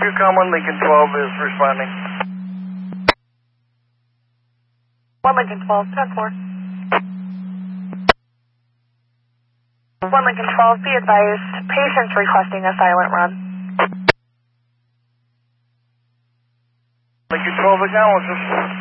Yukon 1 Lincoln 12 is responding. 1 Lincoln 12, 10-4. 1 Lincoln 12, be advised, patients requesting a silent run. Lincoln 12 acknowledges.